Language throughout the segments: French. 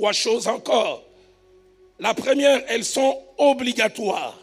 3 choses encore. La première, elles sont obligatoires.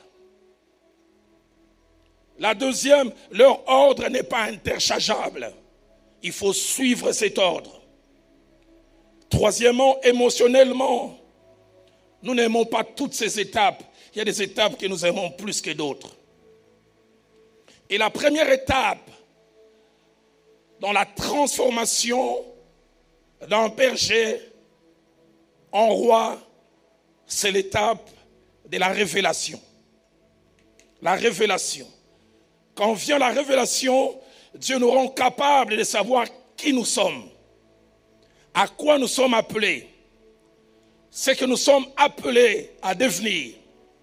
La deuxième, leur ordre n'est pas interchangeable. Il faut suivre cet ordre. Troisièmement, émotionnellement, nous n'aimons pas toutes ces étapes. Il y a des étapes que nous aimons plus que d'autres. Et la première étape dans la transformation d'un berger en roi, c'est l'étape de la révélation. La révélation. Quand vient la révélation, Dieu nous rend capables de savoir qui nous sommes, à quoi nous sommes appelés, ce que nous sommes appelés à devenir.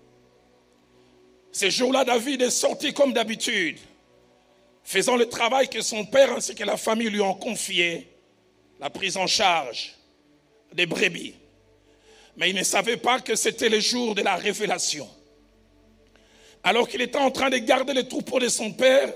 Ce jour-là, David est sorti comme d'habitude, faisant le travail que son père ainsi que la famille lui ont confié, la prise en charge des brebis. Mais il ne savait pas que c'était le jour de la révélation. Alors qu'il était en train de garder les troupeaux de son père,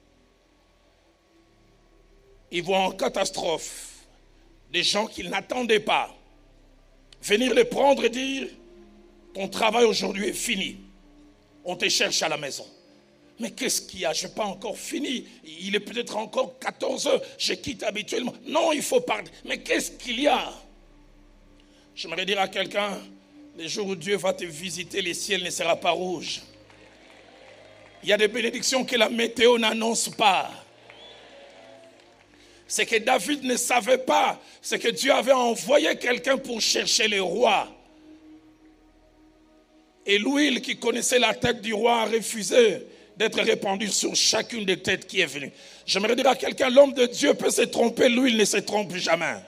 il voit en catastrophe des gens qu'il n'attendait pas venir les prendre et dire « Ton travail aujourd'hui est fini. On te cherche à la maison. » Mais qu'est-ce qu'il y a? Je n'ai pas encore fini. Il est peut-être encore 14 heures. Je quitte habituellement. Non, il faut partir. Mais qu'est-ce qu'il y a? J'aimerais dire à quelqu'un, le jour où Dieu va te visiter, le ciel ne sera pas rouge. Il y a des bénédictions que la météo n'annonce pas. C'est que David ne savait pas, c'est que Dieu avait envoyé quelqu'un pour chercher le roi. Et l'huile qui connaissait la tête du roi a refusé d'être répandue sur chacune des têtes qui est venue. J'aimerais dire à quelqu'un, l'homme de Dieu peut se tromper, l'huile ne se trompe jamais.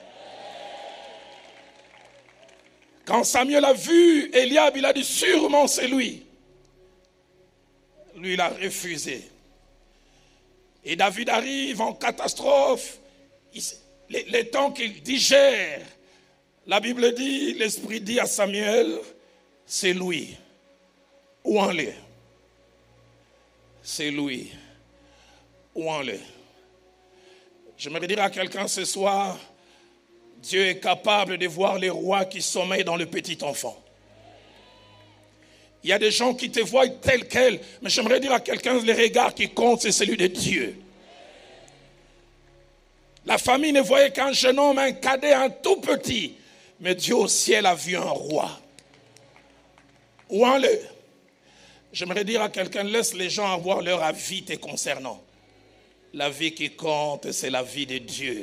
Quand Samuel a vu Eliab, il a dit sûrement c'est lui. Lui, il a refusé. Et David arrive en catastrophe. Les temps qu'il digère, la Bible dit, l'Esprit dit à Samuel, c'est lui. Où en est? C'est lui. Où en est? J'aimerais dire à quelqu'un ce soir, Dieu est capable de voir les rois qui sommeillent dans le petit enfant. Il y a des gens qui te voient tel quel, mais j'aimerais dire à quelqu'un, le regard qui compte, c'est celui de Dieu. La famille ne voyait qu'un jeune homme, un cadet, un tout petit, mais Dieu au ciel a vu un roi. Où en est? J'aimerais dire à quelqu'un, laisse les gens avoir leur avis te concernant. La vie qui compte, c'est la vie de Dieu.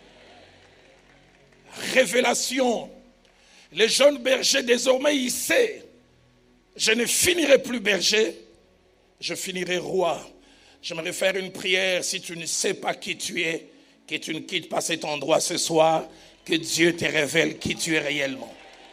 Révélation. Le jeune berger, désormais, il sait. Je ne finirai plus berger, je finirai roi. J'aimerais faire une prière, si tu ne sais pas qui tu es, que tu ne quittes pas cet endroit ce soir, que Dieu te révèle qui tu es réellement.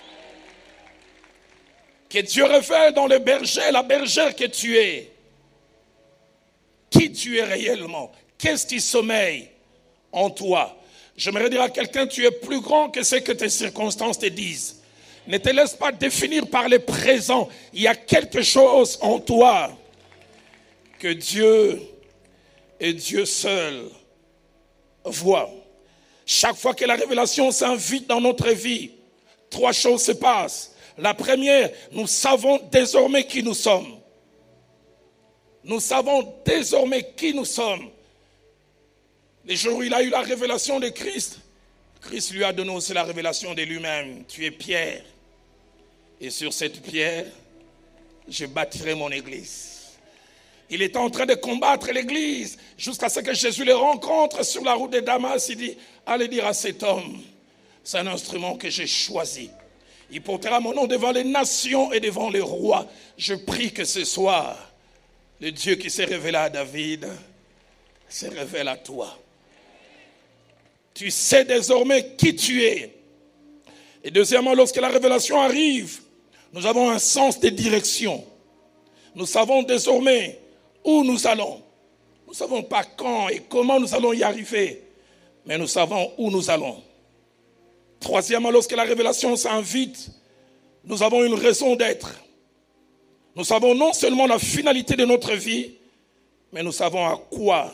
Que Dieu révèle dans le berger, la bergère que tu es, qui tu es réellement, qu'est-ce qui sommeille en toi. J'aimerais dire à quelqu'un, tu es plus grand que ce que tes circonstances te disent. Ne te laisse pas définir par le présent. Il y a quelque chose en toi que Dieu et Dieu seul voient. Chaque fois que la révélation s'invite dans notre vie, 3 choses se passent. La première, nous savons désormais qui nous sommes. Nous savons désormais qui nous sommes. Les jours où il a eu la révélation de Christ, Christ lui a donné aussi la révélation de lui-même. Tu es Pierre. Et sur cette pierre, je bâtirai mon église. Il était en train de combattre l'église jusqu'à ce que Jésus le rencontre sur la route de Damas. Il dit, allez dire à cet homme, c'est un instrument que j'ai choisi. Il portera mon nom devant les nations et devant les rois. Je prie que ce soir, le Dieu qui s'est révélé à David se révèle à toi. Tu sais désormais qui tu es. Et deuxièmement, lorsque la révélation arrive, nous avons un sens de direction. Nous savons désormais où nous allons. Nous ne savons pas quand et comment nous allons y arriver, mais nous savons où nous allons. Troisièmement, lorsque la révélation s'invite, nous avons une raison d'être. Nous savons non seulement la finalité de notre vie, mais nous savons à quoi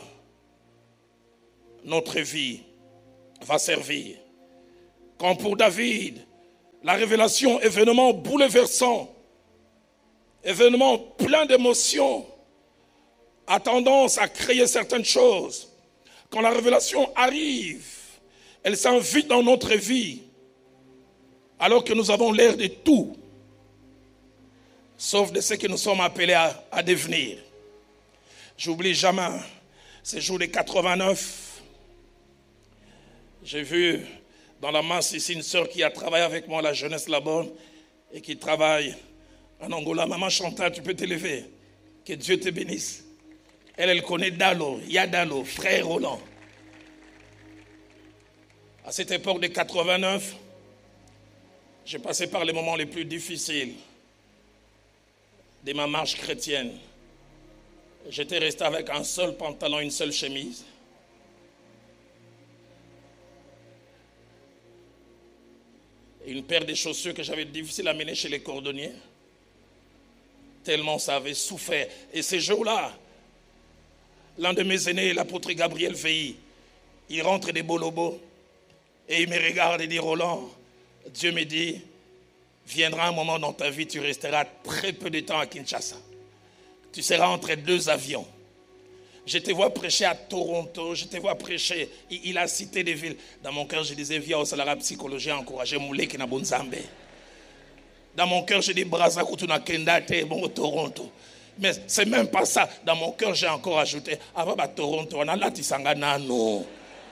notre vie va servir. Quand pour David, La révélation, événement bouleversant, événement plein d'émotions, a tendance à créer certaines choses. Quand la révélation arrive, elle s'invite dans notre vie, alors que nous avons l'air de tout, sauf de ce que nous sommes appelés à devenir. J'oublie jamais ces jours de 89. J'ai vu dans la masse ici une sœur qui a travaillé avec moi à la jeunesse là-bas et qui travaille en Angola. Maman Chantal, tu peux t'élever. Que Dieu te bénisse. Elle connaît Dalo, Yadalo, frère Roland. À cette époque de 89, j'ai passé par les moments les plus difficiles de ma marche chrétienne. J'étais resté avec un seul pantalon, une seule chemise. Et une paire de chaussures que j'avais difficile à mener chez les cordonniers. Tellement ça avait souffert. Et ces jours-là, l'un de mes aînés, l'apôtre Gabriel Veilly, il rentre des Bolobos et il me regarde et dit, Roland, Dieu me dit, viendra un moment dans ta vie, tu resteras très peu de temps à Kinshasa. Tu seras entre deux avions. Je te vois prêcher à Toronto, je te vois prêcher. Il a cité des villes. Dans mon cœur, je disais, viens au Salara Psychologie, encourager Moulé qui n'a bon Zambé. Dans mon cœur, je dis, Braza Kutuna Kendate, bon Toronto. Mais c'est même pas ça. Dans mon cœur, j'ai encore ajouté, avant Toronto, on a là, Tisangana, non.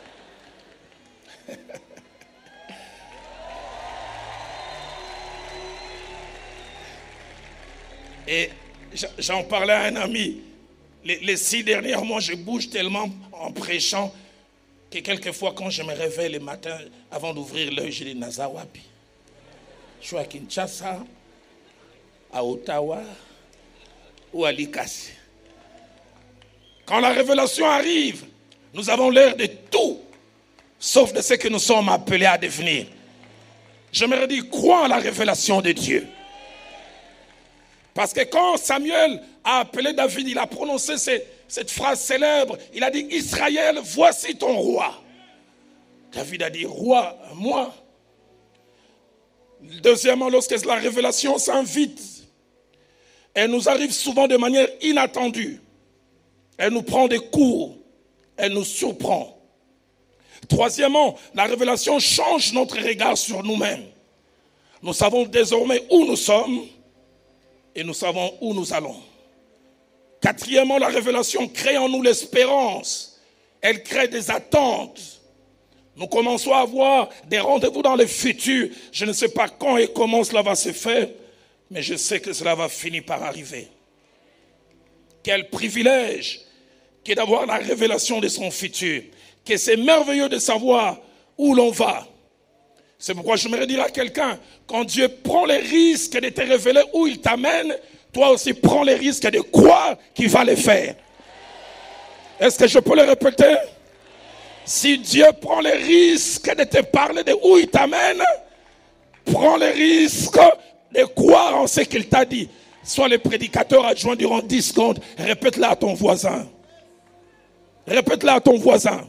Et j'en parlais à un ami. Les 6 derniers mois, je bouge tellement en prêchant que quelquefois, quand je me réveille le matin, avant d'ouvrir l'œil, je dis Nazawapi. Je suis à Kinshasa, à Ottawa ou à Likasi. Quand la révélation arrive, nous avons l'air de tout, sauf de ce que nous sommes appelés à devenir. J'aimerais dire, crois à la révélation de Dieu. Parce que quand Samuel a appelé David, il a prononcé cette phrase célèbre. Il a dit, Israël, voici ton roi. David a dit, roi, moi. Deuxièmement, lorsque la révélation s'invite, elle nous arrive souvent de manière inattendue. Elle nous prend des cours. Elle nous surprend. Troisièmement, la révélation change notre regard sur nous-mêmes. Nous savons désormais où nous sommes et nous savons où nous allons. Quatrièmement, la révélation crée en nous l'espérance. Elle crée des attentes. Nous commençons à avoir des rendez-vous dans le futur. Je ne sais pas quand et comment cela va se faire, mais je sais que cela va finir par arriver. Quel privilège que d'avoir la révélation de son futur. Que c'est merveilleux de savoir où l'on va. C'est pourquoi j'aimerais dire à quelqu'un, quand Dieu prend les risques de te révéler où il t'amène, toi aussi prends les risques de croire qu'il va les faire. Est-ce que je peux le répéter? Si Dieu prend les risques de te parler de où il t'amène, prends les risques de croire en ce qu'il t'a dit. Sois le prédicateur adjoint durant 10 secondes, répète-le à ton voisin. Répète-le à ton voisin.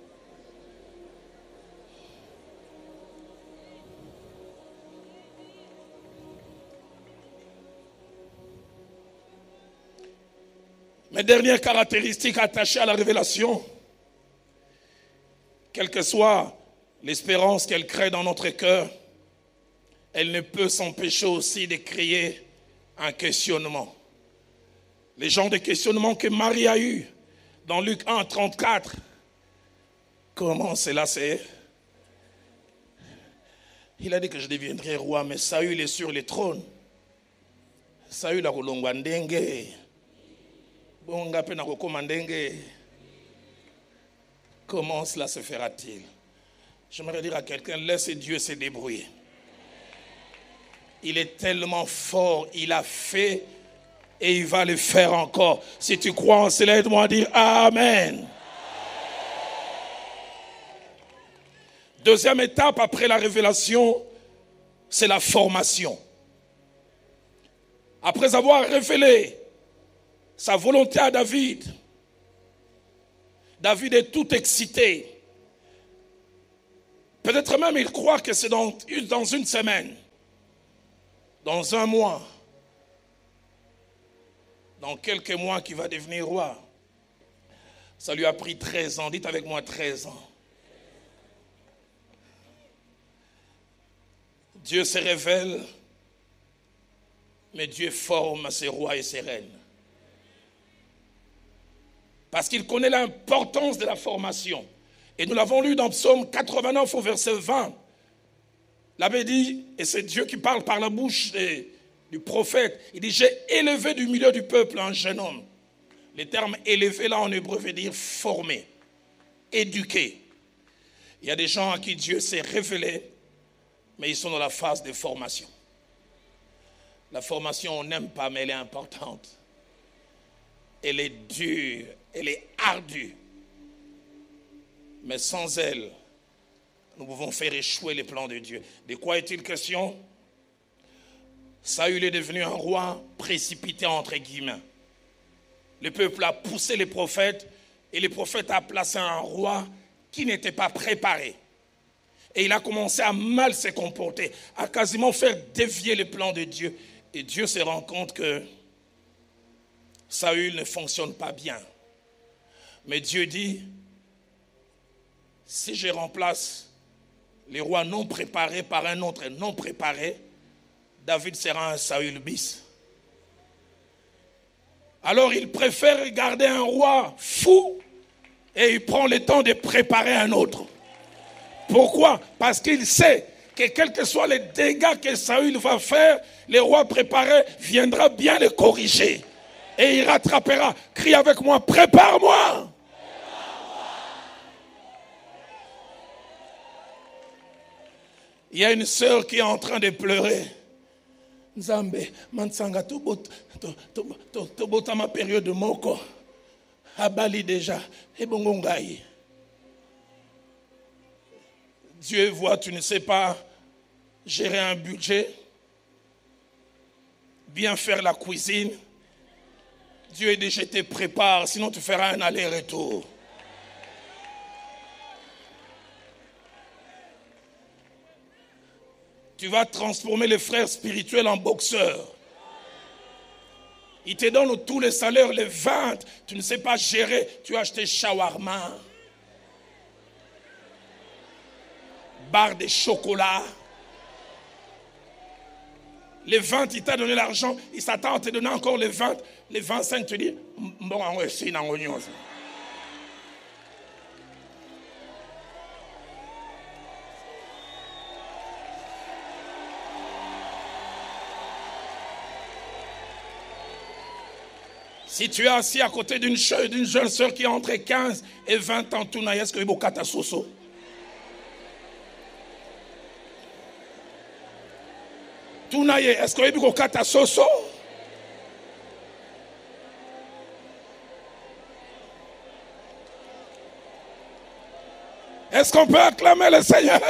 Mes dernières caractéristiques attachées à la révélation, quelle que soit l'espérance qu'elle crée dans notre cœur, elle ne peut s'empêcher aussi de créer un questionnement. Les genres de questionnements que Marie a eu dans Luc 1, 34. Comment cela c'est? Il a dit que je deviendrai roi, mais Saül est sur le trône. Saül a kolongwa ndenge. Comment cela se fera-t-il? J'aimerais dire à quelqu'un, laisse Dieu se débrouiller. Il est tellement fort, il a fait et il va le faire encore. Si tu crois en cela, aide-moi à dire Amen. Deuxième étape après la révélation, c'est la formation. Après avoir révélé sa volonté à David, David est tout excité. Peut-être même il croit que c'est dans une semaine. dans un mois, dans quelques mois, qui va devenir roi. Ça lui a pris 13 ans. Dites avec moi 13 ans. Dieu se révèle, mais Dieu forme ses rois et ses reines. Parce qu'il connaît l'importance de la formation. Et nous l'avons lu dans Psaume 89 au verset 20. L'abbé dit, et c'est Dieu qui parle par la bouche du prophète, il dit, j'ai élevé du milieu du peuple un jeune homme. Le terme élevé là en hébreu veut dire formé, éduqué. Il y a des gens à qui Dieu s'est révélé, mais ils sont dans la phase de formation. La formation, on n'aime pas, mais elle est importante. Elle est dure, elle est ardue. Mais sans elle, nous pouvons faire échouer les plans de Dieu. De quoi est-il question? Saül est devenu un roi précipité entre guillemets. Le peuple a poussé les prophètes et les prophètes a placé un roi qui n'était pas préparé. Et il a commencé à mal se comporter, à quasiment faire dévier les plans de Dieu. Et Dieu se rend compte que Saül ne fonctionne pas bien. Mais Dieu dit, si je remplace les rois non préparés par un autre non préparé, David sera un Saül bis. Alors il préfère garder un roi fou et il prend le temps de préparer un autre. Pourquoi? Parce qu'il sait que quels que soient les dégâts que Saül va faire, le roi préparé viendra bien les corriger. Et il rattrapera. Crie avec moi, prépare-moi. Il y a une sœur qui est en train de pleurer. Nzambe, mansanga tobota ma période de moko. Abali déjà. Ebongongai. Dieu voit, tu ne sais pas gérer un budget, bien faire la cuisine. Dieu déjà te prépare, sinon tu feras un aller-retour. Tu vas transformer les frères spirituels en boxeurs. Ils te donnent tous les salaires, les ventes. Tu ne sais pas gérer. Tu as acheté shawarma, barre de chocolat. Les ventes, il t'a donné l'argent. Il s'attend à te donner encore les ventes. Les 25, tu dis, bon, on va essayer d'en oignon. Si tu es assis à côté d'une jeune sœur qui a entre 15 et 20 ans, tu n'as est-ce que tu as soso? Tu n'as est-ce que tu as soso? Est-ce qu'on peut acclamer le Seigneur?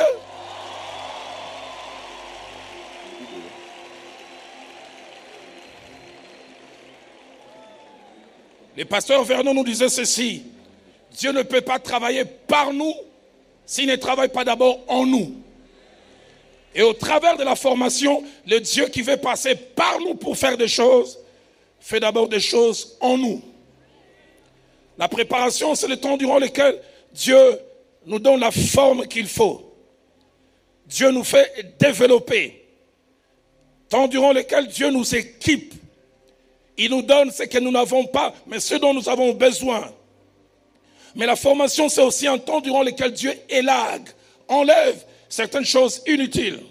Le pasteur Vernon nous disait ceci: Dieu ne peut pas travailler par nous s'il ne travaille pas d'abord en nous. Et au travers de la formation, le Dieu qui veut passer par nous pour faire des choses, fait d'abord des choses en nous. La préparation, c'est le temps durant lequel Dieu nous donne la forme qu'il faut. Dieu nous fait développer. Temps durant lequel Dieu nous équipe. Il nous donne ce que nous n'avons pas, mais ce dont nous avons besoin. Mais la formation, c'est aussi un temps durant lequel Dieu élague, enlève certaines choses inutiles.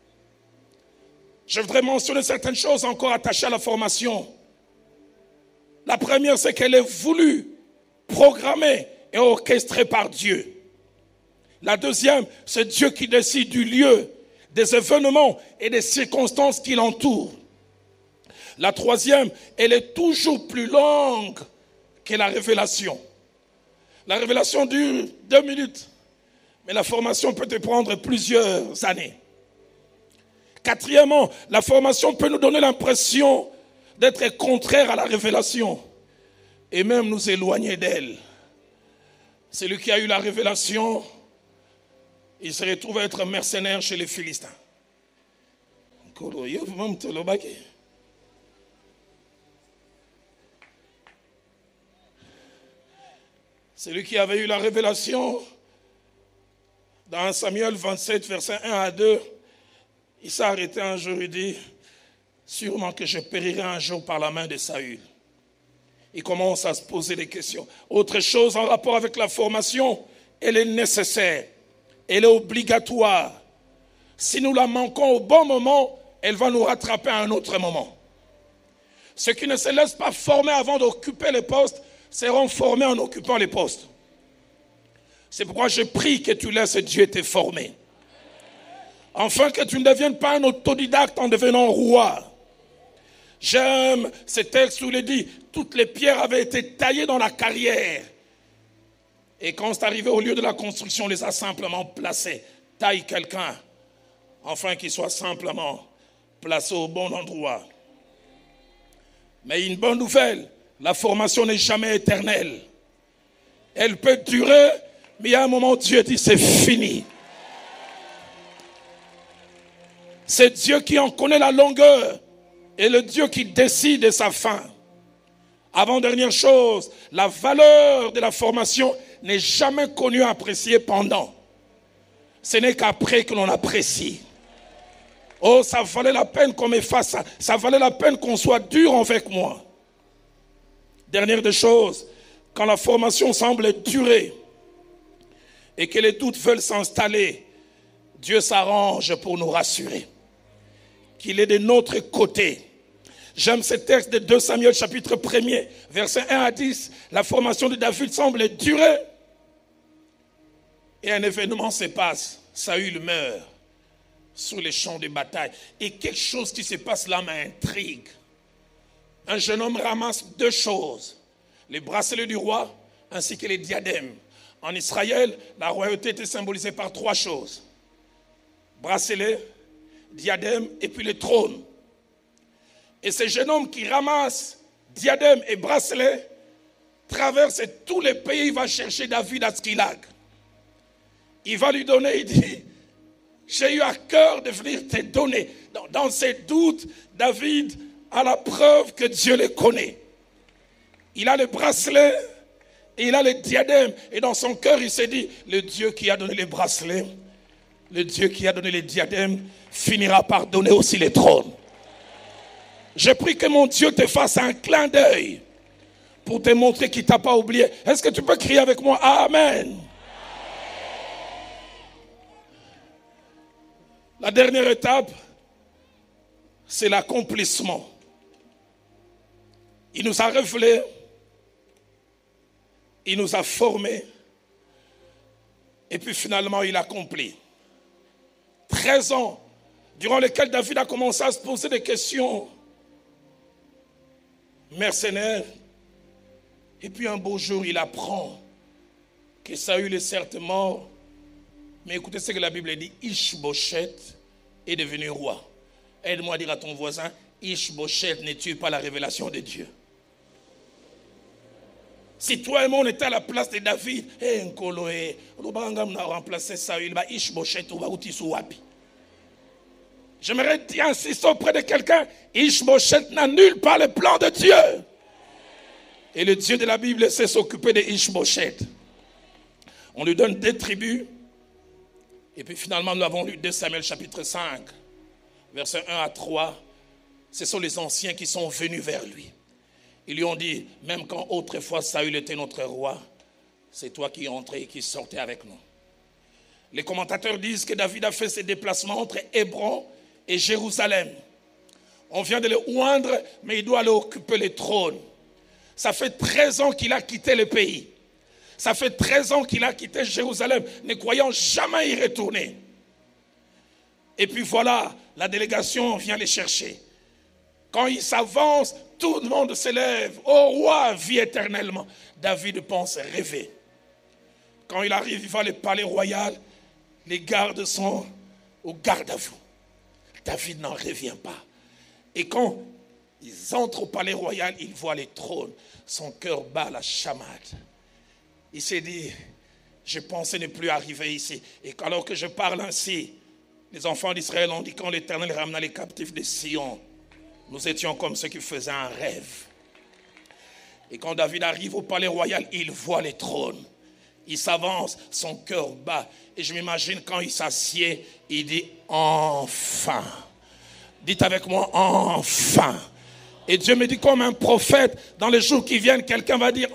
Je voudrais mentionner certaines choses encore attachées à la formation. La première, c'est qu'elle est voulue, programmée et orchestrée par Dieu. La deuxième, c'est Dieu qui décide du lieu, des événements et des circonstances qui l'entourent. La troisième, elle est toujours plus longue que la révélation. La révélation dure 2 minutes, mais la formation peut te prendre plusieurs années. Quatrièmement, la formation peut nous donner l'impression d'être contraire à la révélation et même nous éloigner d'elle. Celui qui a eu la révélation, il se retrouve à être mercenaire chez les Philistins. Celui qui avait eu la révélation, dans 1 Samuel 27, versets 1 à 2, il s'est arrêté un jour et dit, sûrement que je périrai un jour par la main de Saül. Il commence à se poser des questions. Autre chose en rapport avec la formation, elle est nécessaire, elle est obligatoire. Si nous la manquons au bon moment, elle va nous rattraper à un autre moment. Ceux qui ne se laissent pas former avant d'occuper les postes seront formés en occupant les postes. C'est pourquoi je prie que tu laisses Dieu te former. Afin que tu ne deviennes pas un autodidacte en devenant roi. J'aime ce texte où il est dit, toutes les pierres avaient été taillées dans la carrière. Et quand c'est arrivé au lieu de la construction, on les a simplement placées. Taille quelqu'un, afin qu'il soit simplement placé au bon endroit. Mais une bonne nouvelle, la formation n'est jamais éternelle. Elle peut durer, mais il y a un moment où Dieu dit c'est fini. C'est Dieu qui en connaît la longueur et le Dieu qui décide de sa fin. Avant-dernière chose, la valeur de la formation n'est jamais connue et appréciée pendant. Ce n'est qu'après que l'on apprécie. Oh, ça valait la peine qu'on me fasse ça. Ça valait la peine qu'on soit dur avec moi. Dernière des choses, quand la formation semble durer et que les doutes veulent s'installer, Dieu s'arrange pour nous rassurer qu'il est de notre côté. J'aime ce texte de 2 Samuel chapitre 1er, versets 1 à 10. La formation de David semble durer et un événement se passe. Saül meurt sur les champs de bataille. Et quelque chose qui se passe là m'intrigue. Un jeune homme ramasse deux choses, les bracelets du roi ainsi que les diadèmes. En Israël, la royauté était symbolisée par trois choses. Bracelets, diadème et puis le trône. Et ce jeune homme qui ramasse diadème et bracelet traverse tous les pays, il va chercher David à Tskillag. Il va lui donner, il dit, j'ai eu à cœur de venir te donner. Dans ses doutes, David a la preuve que Dieu le connaît. Il a le bracelet et il a le diadème. Et dans son cœur, il s'est dit, le Dieu qui a donné les bracelets, le Dieu qui a donné les diadèmes, finira par donner aussi les trônes. Je prie que mon Dieu te fasse un clin d'œil pour te montrer qu'il ne t'a pas oublié. Est-ce que tu peux crier avec moi? Amen. La dernière étape, c'est l'accomplissement. Il nous a révélé, il nous a formés, et puis finalement il accomplit. 13 ans, durant lesquels David a commencé à se poser des questions mercenaires. Et puis un beau jour, il apprend que Saül est certes mort. Mais écoutez ce que la Bible dit, Ish-Boshet est devenu roi. Aide-moi à dire à ton voisin, Ish-Boshet ne tue pas la révélation de Dieu. Si toi et moi on était à la place de David, on a remplacé Saül, Ish-Boshet, on va wapi. J'aimerais insister auprès de quelqu'un, Ish-Boshet n'annule pas le plan de Dieu. Et le Dieu de la Bible sait s'occuper de Ish-Boshet. On lui donne des tribus. Et puis finalement, nous avons lu 2 Samuel chapitre 5, versets 1 à 3. Ce sont les anciens qui sont venus vers lui. Ils lui ont dit, même quand autrefois Saül était notre roi, c'est toi qui entrais et qui sortais avec nous. Les commentateurs disent que David a fait ses déplacements entre Hébron et Jérusalem. On vient de le oindre, mais il doit aller occuper le trône. Ça fait 13 ans qu'il a quitté le pays. Ça fait 13 ans qu'il a quitté Jérusalem, ne croyant jamais y retourner. Et puis voilà, la délégation vient les chercher. Quand il s'avance, tout le monde se lève. Ô roi, vis éternellement. David pense rêver. Quand il arrive, il va au palais royal. Les gardes sont au garde à vous. David n'en revient pas. Et quand ils entrent au palais royal, ils voient les trônes. Son cœur bat la chamade. Il s'est dit, je pensais ne plus arriver ici. Et alors que je parle ainsi, Les enfants d'Israël ont dit quand l'Éternel ramena les captifs de Sion, nous étions comme ceux qui faisaient un rêve. Et quand David arrive au palais royal, il voit les trônes. Il s'avance, son cœur bat. Et je m'imagine quand il s'assied, il dit enfin. Dites avec moi enfin. Et Dieu me dit comme un prophète, dans les jours qui viennent, quelqu'un va dire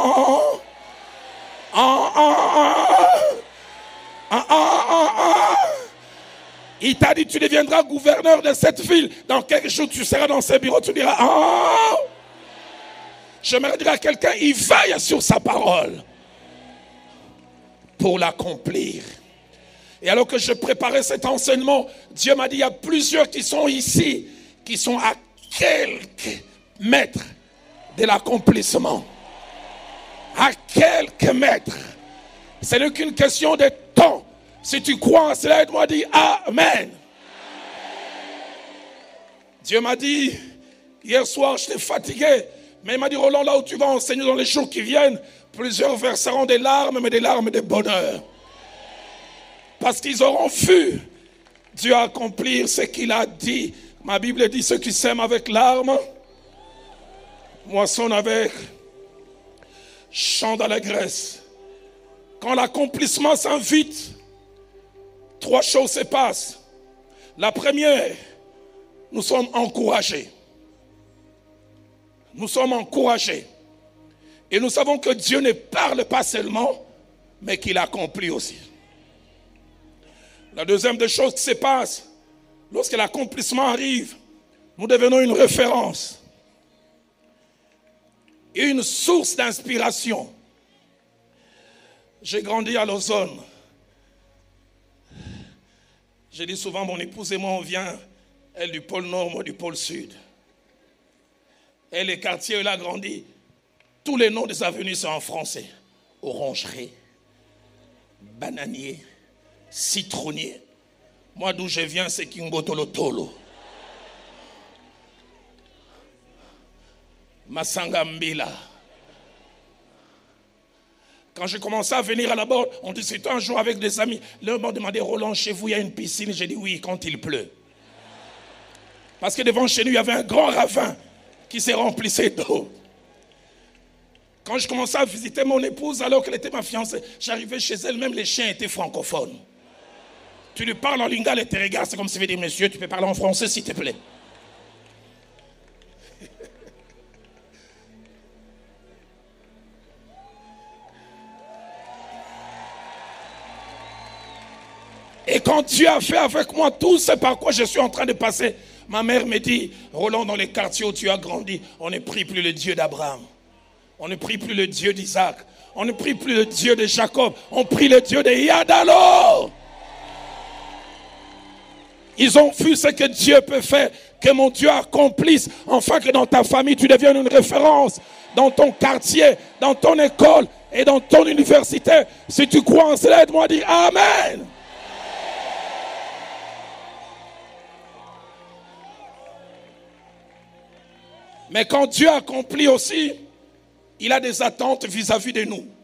Il t'a dit tu deviendras gouverneur de cette ville. Dans quelques jours tu seras dans ce bureau, tu diras J'aimerais dire à quelqu'un, il veille sur sa parole pour l'accomplir. Et alors que je préparais cet enseignement, Dieu m'a dit, il y a plusieurs qui sont ici, qui sont à quelques mètres de l'accomplissement. À quelques mètres. Ce n'est qu'une question de temps. Si tu crois en cela, aide-moi à dire Amen. Dieu m'a dit, hier soir, j'étais fatigué, mais il m'a dit, Roland, là où tu vas enseigner dans les jours qui viennent, plusieurs verseront des larmes, mais des larmes de bonheur. Parce qu'ils auront vu Dieu accomplir ce qu'il a dit. Ma Bible dit, ceux qui sèment avec larmes, moissonnent avec chant d'allégresse. Quand l'accomplissement s'invite, 3 choses se passent. La première, nous sommes encouragés. Nous sommes encouragés. Et nous savons que Dieu ne parle pas seulement, mais qu'il accomplit aussi. La deuxième des choses qui se passe, lorsque l'accomplissement arrive, nous devenons une référence. Et une source d'inspiration. J'ai grandi à Lausanne. J'ai dit souvent, mon épouse et moi, on vient, elle du pôle Nord, moi du pôle Sud. Et les quartiers où elle a grandi, tous les noms des avenues sont en français. Orangerie, bananier, citronnier. Moi, d'où je viens, c'est Kingotolotolo. Masangambila. Quand j'ai commencé à venir à la bord, on discutait un jour avec des amis. L'un m'a demandé, Roland, chez vous, il y a une piscine? J'ai dit oui, quand il pleut. Parce que devant chez nous, il y avait un grand ravin qui se remplissait d'eau. Quand je commençais à visiter mon épouse, alors qu'elle était ma fiancée, j'arrivais chez elle, même les chiens étaient francophones. Tu lui parles en lingala et te regardes, c'est comme si tu veux dire, monsieur, tu peux parler en français s'il te plaît. Et quand Dieu a fait avec moi tout ce par quoi je suis en train de passer, ma mère me dit, Roland, dans les quartiers où tu as grandi, on ne prie plus le Dieu d'Abraham. On ne prie plus le Dieu d'Isaac. On ne prie plus le Dieu de Jacob. On prie le Dieu de Yadalo. Ils ont vu ce que Dieu peut faire, que mon Dieu accomplisse, afin que dans ta famille, tu deviennes une référence, dans ton quartier, dans ton école et dans ton université. Si tu crois en cela, aide-moi à dire Amen. Mais quand Dieu accomplit aussi, il a des attentes vis-à-vis de nous.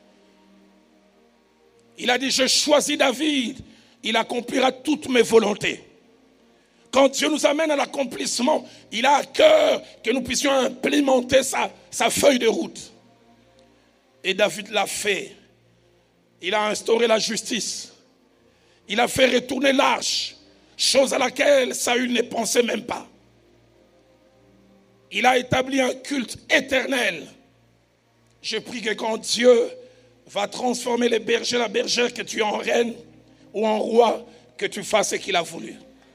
Il a dit, je choisis David, il accomplira toutes mes volontés. Quand Dieu nous amène à l'accomplissement, il a à cœur que nous puissions implémenter sa feuille de route. Et David l'a fait. Il a instauré la justice. Il a fait retourner l'arche, chose à laquelle Saül ne pensait même pas. Il a établi un culte éternel. Je prie que quand Dieu va transformer les bergers, la bergère, que tu es en reine ou en roi, que tu fasses ce qu'il a voulu.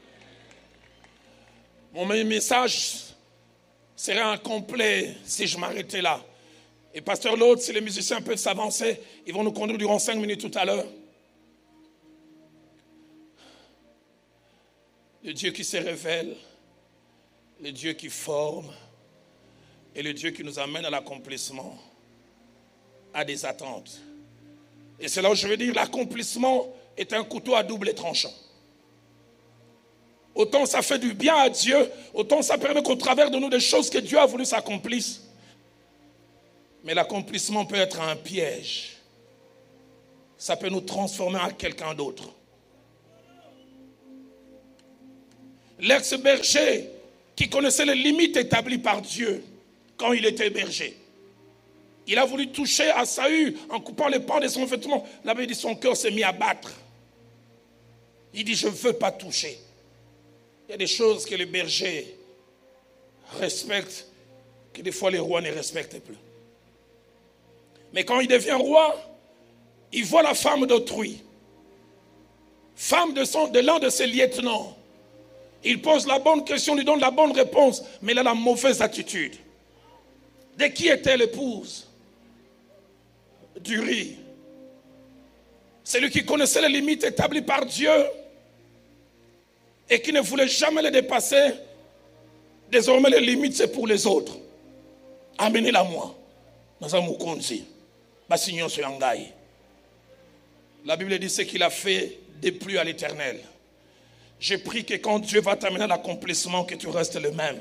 Mon message serait incomplet si je m'arrêtais là. Et pasteur Lode, si les musiciens peuvent s'avancer, ils vont nous conduire durant 5 minutes tout à l'heure. Le Dieu qui se révèle, le Dieu qui forme et le Dieu qui nous amène à l'accomplissement a des attentes. Et c'est là où je veux dire, l'accomplissement est un couteau à double tranchant. Autant ça fait du bien à Dieu, autant ça permet qu'au travers de nous, des choses que Dieu a voulu s'accomplissent. Mais l'accomplissement peut être un piège. Ça peut nous transformer en quelqu'un d'autre. L'ex-berger qui connaissait les limites établies par Dieu quand il était berger. Il a voulu toucher à Saül en coupant les pans de son vêtement. La Bible dit son cœur s'est mis à battre. Il dit, je ne veux pas toucher. Il y a des choses que les bergers respectent, que des fois les rois ne respectent plus. Mais quand il devient roi, il voit la femme d'autrui, femme de l'un de ses lieutenants. Il pose la bonne question, lui donne la bonne réponse, mais il a la mauvaise attitude. De qui était l'épouse? d'Uri. Celui qui connaissait les limites établies par Dieu et qui ne voulait jamais les dépasser. Désormais, les limites, c'est pour les autres. Amenez-la moi. La Bible dit ce qu'il a fait déplut à l'Éternel. J'ai pris que quand Dieu va t'amener à l'accomplissement, que tu restes le même.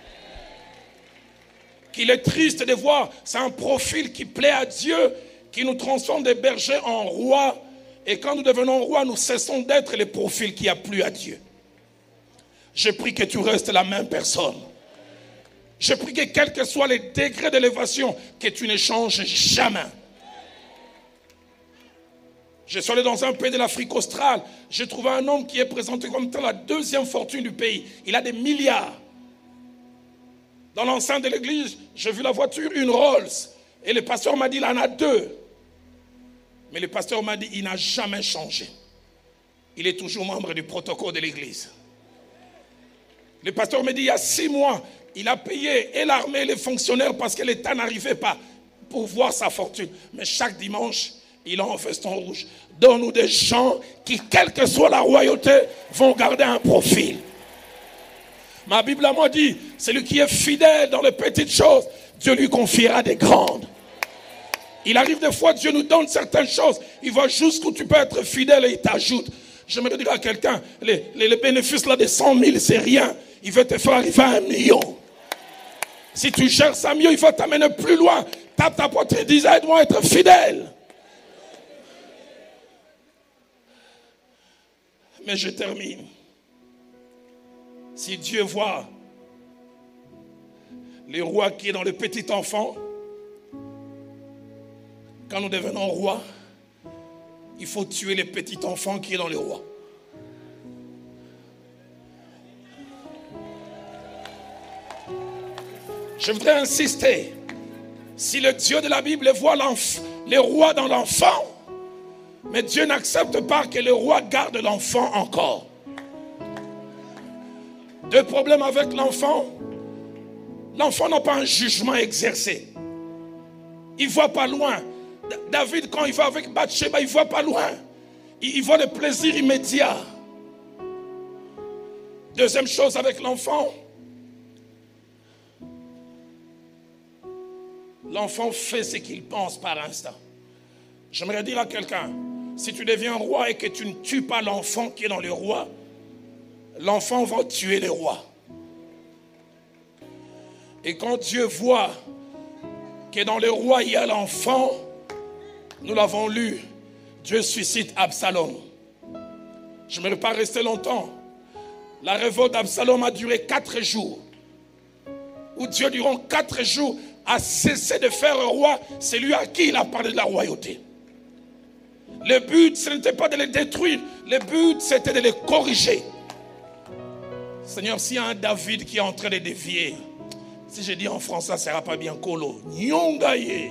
Qu'il est triste de voir, c'est un profil qui plaît à Dieu, qui nous transforme des bergers en rois. Et quand nous devenons rois, nous cessons d'être les profils qui a plu à Dieu. J'ai pris que tu restes la même personne. J'ai pris que quels que soient les degrés d'élévation, que tu ne changes jamais. Je suis allé dans un pays de l'Afrique australe. J'ai trouvé un homme qui est présenté comme étant la deuxième fortune du pays. Il a des milliards. Dans l'enceinte de l'église, j'ai vu la voiture, une Rolls. Et le pasteur m'a dit, il en a deux. Mais le pasteur m'a dit, il n'a jamais changé. Il est toujours membre du protocole de l'église. Le pasteur m'a dit, il y a 6 mois, il a payé et l'armée et les fonctionnaires parce que l'État n'arrivait pas pour voir sa fortune. Mais chaque dimanche, il a un veston rouge. Donne-nous des gens qui, quelle que soit la royauté, vont garder un profil. Ma Bible m'a dit, celui qui est fidèle dans les petites choses, Dieu lui confiera des grandes. Il arrive des fois, Dieu nous donne certaines choses. Il voit jusqu'où tu peux être fidèle et il t'ajoute. J'aimerais dire à quelqu'un, les bénéfices là de 100 000, c'est rien. Il veut te faire arriver à 1 million. Si tu cherches à mieux, il va t'amener plus loin. Tape ta poitrine et dis, aide-moi à être fidèle. Mais je termine. Si Dieu voit les rois qui est dans le petit enfant, quand nous devenons rois, il faut tuer les petits enfants qui est dans les rois. Je voudrais insister, si le Dieu de la Bible voit les rois dans l'enfant, mais Dieu n'accepte pas que le roi garde l'enfant encore. 2 problèmes avec l'enfant. L'enfant n'a pas un jugement exercé. Il ne voit pas loin. David, quand il va avec Bathsheba, il ne voit pas loin. Il voit le plaisir immédiat. 2e chose avec l'enfant. L'enfant fait ce qu'il pense par instant. J'aimerais dire à quelqu'un, si tu deviens roi et que tu ne tues pas l'enfant qui est dans le roi, l'enfant va tuer le roi. Et quand Dieu voit que dans le roi il y a l'enfant, nous l'avons lu, Dieu suscite Absalom. Je ne vais pas rester longtemps. La révolte d'Absalom a duré 4 jours. Où Dieu, durant 4 jours, a cessé de faire un roi celui à qui il a parlé de la royauté. Le but, ce n'était pas de les détruire. Le but, c'était de les corriger. Seigneur, s'il y a un David qui est en train de dévier, si je dis en français, ça ne sera pas bien. Kolo, nyongaye.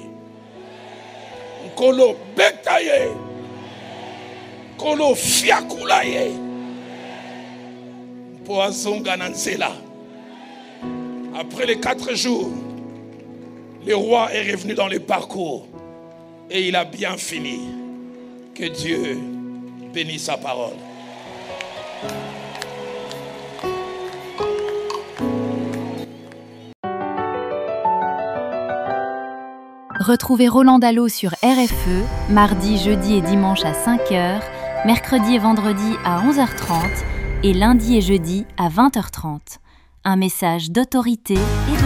Kolo, betaye. Kolo, fiakulaye. Poazonga nansela. Après les 4 jours, le roi est revenu dans le parcours. Et il a bien fini. Que Dieu bénisse sa parole. Retrouvez Roland Dallot sur RFE, mardi, jeudi et dimanche à 5h, mercredi et vendredi à 11h30 et lundi et jeudi à 20h30. Un message d'autorité et